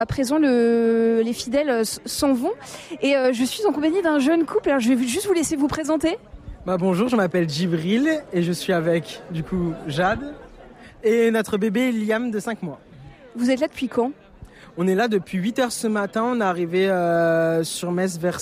À présent, les fidèles s'en vont et je suis en compagnie d'un jeune couple. Alors, je vais juste vous laisser vous présenter. Bonjour, je m'appelle Djibril et je suis avec du coup Jade et notre bébé Liam de 5 mois. Vous êtes là depuis quand ? On est là depuis 8h ce matin, on est arrivé sur Metz vers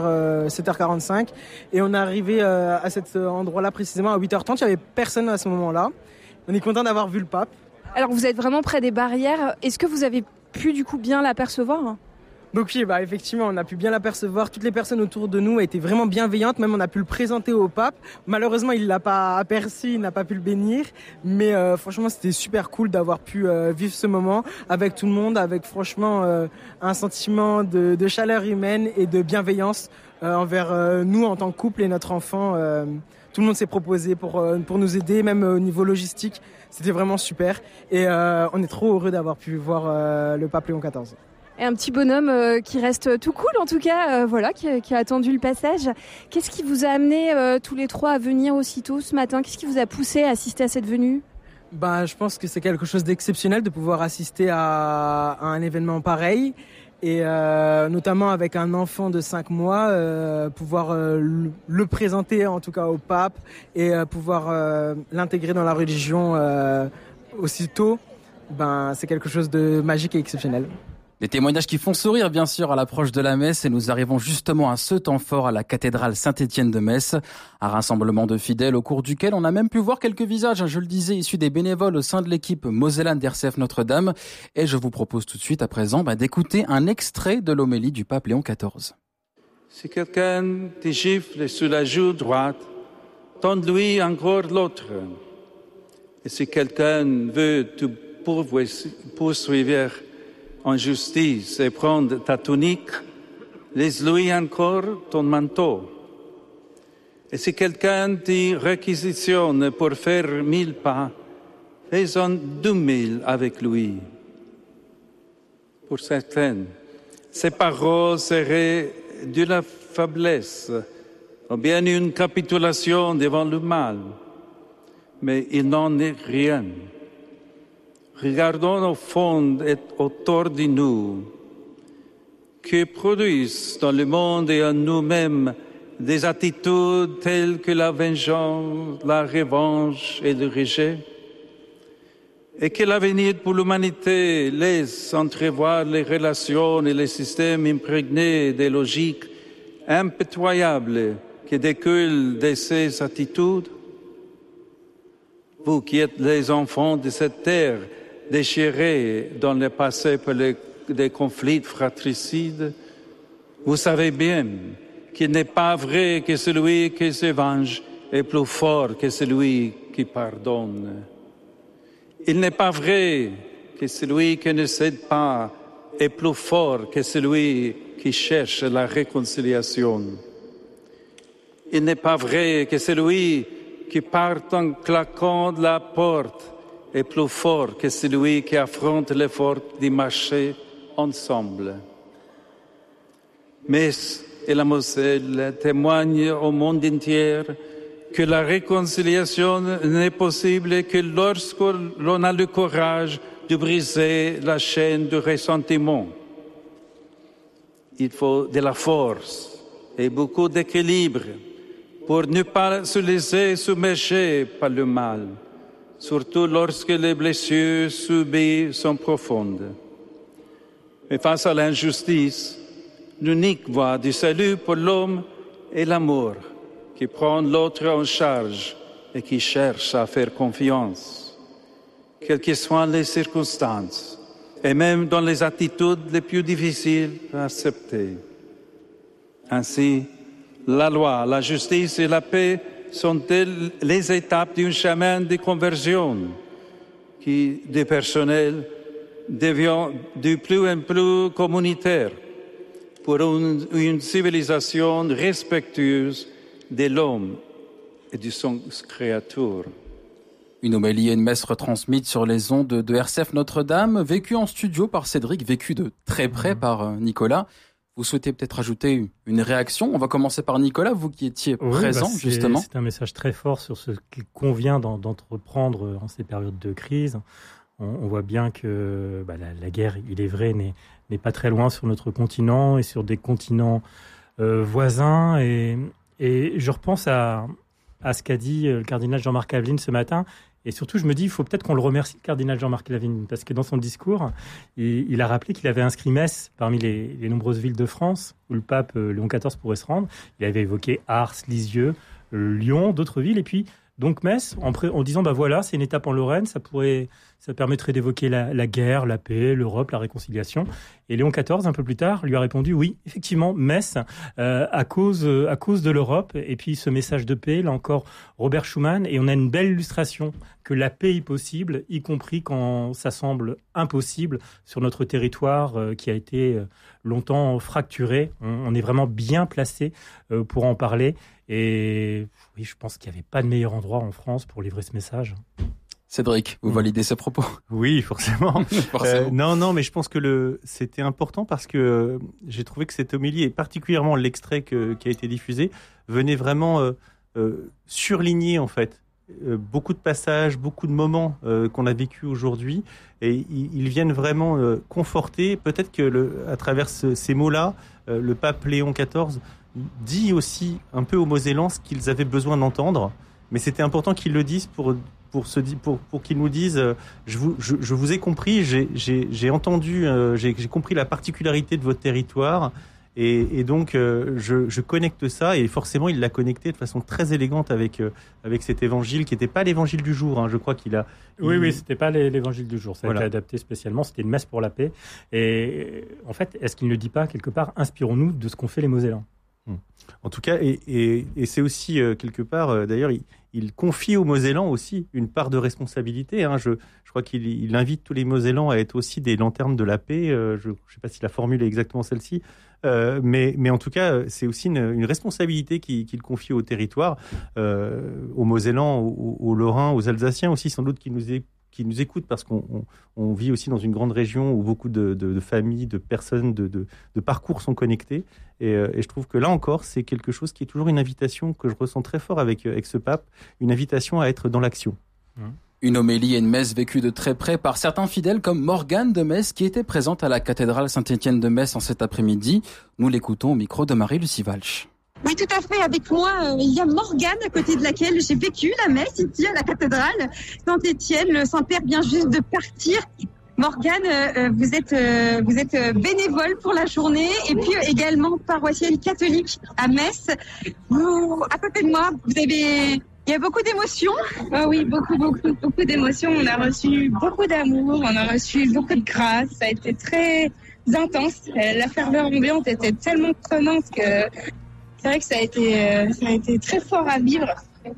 7h45 et on est arrivé à cet endroit-là précisément à 8h30, il n'y avait personne à ce moment-là. On est content d'avoir vu le pape. Alors vous êtes vraiment près des barrières, est-ce que vous avez pu du coup bien l'apercevoir ? Donc oui, effectivement, on a pu bien l'apercevoir. Toutes les personnes autour de nous étaient vraiment bienveillantes. Même on a pu le présenter au pape. Malheureusement, il l'a pas aperçu, il n'a pas pu le bénir. Mais franchement, c'était super cool d'avoir pu vivre ce moment avec tout le monde, avec franchement un sentiment de chaleur humaine et de bienveillance envers nous en tant que couple et notre enfant. Tout le monde s'est proposé pour nous aider, même au niveau logistique. C'était vraiment super. Et on est trop heureux d'avoir pu voir le pape Léon XIV. Et un petit bonhomme qui reste tout cool en tout cas, qui a attendu le passage. Qu'est-ce qui vous a amené tous les trois à venir aussitôt ce matin ? Qu'est-ce qui vous a poussé à assister à cette venue ? Je pense que c'est quelque chose d'exceptionnel de pouvoir assister à un événement pareil. Et notamment avec un enfant de 5 mois, pouvoir le présenter en tout cas au pape et pouvoir l'intégrer dans la religion aussitôt, c'est quelque chose de magique et exceptionnel. Des témoignages qui font sourire, bien sûr, à l'approche de la messe, et nous arrivons justement à ce temps fort à la cathédrale Saint-Étienne de Metz. Un rassemblement de fidèles au cours duquel on a même pu voir quelques visages, je le disais, issus des bénévoles au sein de l'équipe Mosellane d'RCF Notre-Dame. Et je vous propose tout de suite, à présent, d'écouter un extrait de l'homélie du pape Léon XIV. Si quelqu'un te gifle sur la joue droite, tends-lui encore l'autre. Et si quelqu'un veut te poursuivre en justice et prendre ta tunique, laisse-lui encore ton manteau. Et si quelqu'un te réquisitionne pour faire 1000 pas, fais-en 2000 avec lui. Pour certains, ces paroles seraient de la faiblesse ou bien une capitulation devant le mal, mais il n'en est rien. Regardons au fond et autour de nous, que produisent dans le monde et en nous-mêmes des attitudes telles que la vengeance, la revanche et le rejet, et que l'avenir pour l'humanité laisse entrevoir les relations et les systèmes imprégnés des logiques impitoyables qui découlent de ces attitudes. Vous qui êtes les enfants de cette terre, déchirés dans le passé par des conflits fratricides, vous savez bien qu'il n'est pas vrai que celui qui se venge est plus fort que celui qui pardonne. Il n'est pas vrai que celui qui ne cède pas est plus fort que celui qui cherche la réconciliation. Il n'est pas vrai que celui qui part en claquant de la porte est plus fort que celui qui affronte l'effort de marcher ensemble. Metz et la Moselle témoignent au monde entier que la réconciliation n'est possible que lorsque l'on a le courage de briser la chaîne du ressentiment. Il faut de la force et beaucoup d'équilibre pour ne pas se laisser submerger par le mal, surtout lorsque les blessures subies sont profondes. Mais face à l'injustice, l'unique voie du salut pour l'homme est l'amour, qui prend l'autre en charge et qui cherche à faire confiance, quelles que soient les circonstances, et même dans les attitudes les plus difficiles à accepter. Ainsi, la loi, la justice et la paix sont-elles les étapes d'un chemin de conversion qui, du personnel, devient de plus en plus communautaire pour une civilisation respectueuse de l'homme et de son créature. Une homélie et une messe retransmises sur les ondes de RCF Notre-Dame, vécue en studio par Cédric, vécue de très près par Nicolas. Vous souhaitez peut-être ajouter une réaction ? On va commencer par Nicolas, vous qui étiez présent justement. C'est un message très fort sur ce qu'il convient d'entreprendre en ces périodes de crise. On voit bien que la guerre, il est vrai, n'est pas très loin sur notre continent et sur des continents voisins. Et je repense à ce qu'a dit le cardinal Jean-Marc Aveline ce matin. Et surtout, je me dis, il faut peut-être qu'on le remercie, le cardinal Jean-Marc Aveline, parce que dans son discours, il a rappelé qu'il avait inscrit Metz parmi les nombreuses villes de France où le pape Léon XIV pourrait se rendre. Il avait évoqué Ars, Lisieux, Lyon, d'autres villes. Et puis, donc Metz, en disant, voilà, c'est une étape en Lorraine, ça permettrait d'évoquer la guerre, la paix, l'Europe, la réconciliation. Et Léon XIV, un peu plus tard, lui a répondu, oui, effectivement, Metz, à cause de l'Europe. Et puis ce message de paix, là encore, Robert Schuman, et on a une belle illustration que la paix est possible, y compris quand ça semble impossible sur notre territoire qui a été longtemps fracturé. On est vraiment bien placé pour en parler. Et oui, je pense qu'il n'y avait pas de meilleur endroit en France pour livrer ce message. Cédric, vous validez ce propos? Oui, forcément. Non, mais je pense que c'était important parce que j'ai trouvé que cette homélie, et particulièrement l'extrait qui a été diffusé, venait vraiment surligner en fait beaucoup de passages, beaucoup de moments qu'on a vécu aujourd'hui, et ils viennent vraiment conforter. Peut-être que à travers ces mots-là, le pape Léon XIV dit aussi un peu aux Mosellans ce qu'ils avaient besoin d'entendre, mais c'était important qu'ils le disent pour qu'ils nous disent je vous ai compris, j'ai entendu, j'ai compris la particularité de votre territoire, et donc je connecte ça, et forcément il l'a connecté de façon très élégante avec cet évangile qui n'était pas l'évangile du jour, hein. Je crois qu'il a... Oui, c'était pas l'évangile du jour, ça a été adapté spécialement, c'était une messe pour la paix, et en fait, est-ce qu'il ne dit pas quelque part, inspirons-nous de ce qu'ont fait les Mosellans? En tout cas, et c'est aussi quelque part, d'ailleurs, il confie aux Mosellans aussi une part de responsabilité, hein. Je crois qu'il invite tous les Mosellans à être aussi des lanternes de la paix. Je ne sais pas si la formule est exactement celle-ci, mais en tout cas, c'est aussi une responsabilité qu'il confie au territoire, aux Mosellans, aux Lorrains, aux Alsaciens aussi, sans doute, qui nous écoutent, parce qu'on vit aussi dans une grande région où beaucoup de familles, de personnes, de parcours sont connectés. Et je trouve que là encore, c'est quelque chose qui est toujours une invitation que je ressens très fort avec ce pape, une invitation à être dans l'action. Une homélie et une messe vécue de très près par certains fidèles comme Morgane de Metz qui était présente à la cathédrale Saint-Étienne de Metz en cet après-midi. Nous l'écoutons au micro de Marie-Lucie Walsh. Oui, tout à fait. Avec moi, il y a Morgane, à côté de laquelle j'ai vécu la messe ici à la cathédrale Saint-Étienne. Le Saint-Père vient juste de partir. Morgane, vous êtes bénévole pour la journée et puis également paroissienne catholique à Metz. Vous, à côté de moi, il y a beaucoup d'émotions. Ah oui, beaucoup d'émotions. On a reçu beaucoup d'amour, on a reçu beaucoup de grâce. Ça a été très intense. La ferveur ambiante était tellement prenante que c'est vrai que ça a été très fort à vivre.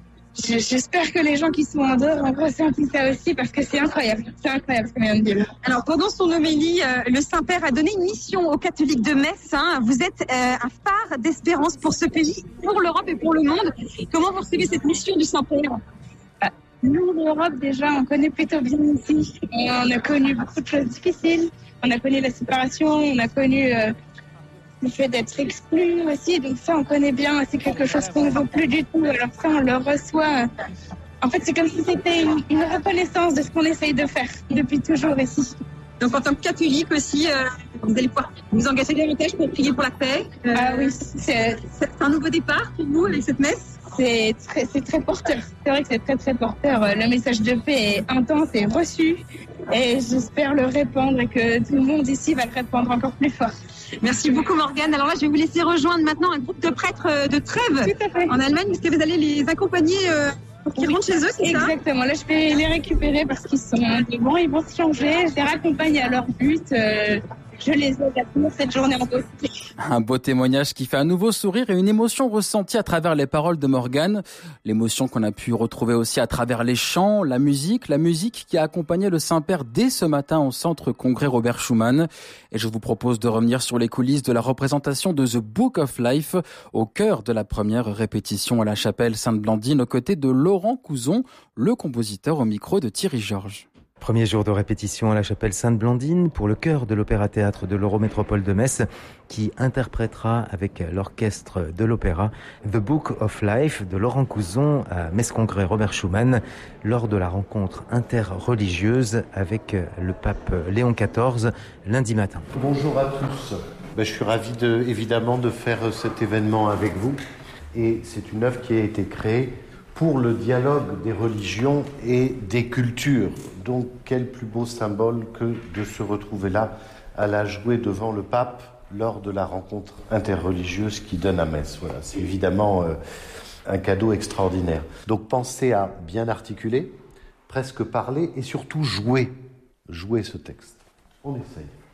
J'espère que les gens qui sont en dehors ont ressenti ça aussi, parce que c'est incroyable. C'est incroyable ce qu'on vient de dire. Alors, pendant son homélie, le Saint-Père a donné une mission aux catholiques de Metz. Vous êtes un phare d'espérance pour ce pays, pour l'Europe et pour le monde. Comment vous recevez cette mission du Saint-Père? Nous, l'Europe, déjà, on connaît plutôt bien ici. On a connu beaucoup de choses difficiles. On a connu la séparation, on a connu le fait d'être exclu aussi. Donc ça, on connaît bien. C'est quelque chose qu'on ne veut plus du tout. Alors ça, on le reçoit. En fait, c'est comme si c'était une reconnaissance de ce qu'on essaye de faire depuis toujours ici. Donc en tant que catholique aussi, vous allez pouvoir vous engager davantage pour prier pour la paix. Ah oui, c'est un nouveau départ pour vous avec cette messe. C'est très porteur. C'est vrai que c'est très très porteur. Le message de paix est intense et reçu. Et j'espère le répandre et que tout le monde ici va le répandre encore plus fort. Merci beaucoup Morgane. Alors là, je vais vous laisser rejoindre maintenant un groupe de prêtres de Trèves en Allemagne, parce que vous allez les accompagner pour qu'ils rentrent chez eux, c'est ça? Exactement. Là, je vais les récupérer parce qu'ils sont devant, ils vont se changer. Je les raccompagne à leur but. Je les aide à tenir cette journée en beauté. Un beau témoignage qui fait un nouveau sourire et une émotion ressentie à travers les paroles de Morgane. L'émotion qu'on a pu retrouver aussi à travers les chants, la musique qui a accompagné le Saint-Père dès ce matin au centre congrès Robert Schuman. Et je vous propose de revenir sur les coulisses de la représentation de The Book of Life au cœur de la première répétition à la chapelle Sainte-Blandine aux côtés de Laurent Couzon, le compositeur au micro de Thierry Georges. Premier jour de répétition à la chapelle Sainte-Blandine pour le chœur de l'Opéra-Théâtre de l'Eurométropole de Metz qui interprétera avec l'orchestre de l'opéra The Book of Life de Laurent Couzon à Metz-Congrès Robert Schumann lors de la rencontre interreligieuse avec le pape Léon XIV lundi matin. Bonjour à tous. Je suis ravi évidemment de faire cet événement avec vous et c'est une œuvre qui a été créée pour le dialogue des religions et des cultures. Donc, quel plus beau symbole que de se retrouver là, à la jouer devant le pape lors de la rencontre interreligieuse qui donne à Metz. Voilà, c'est évidemment un cadeau extraordinaire. Donc, pensez à bien articuler, presque parler et surtout jouer ce texte. On essaye.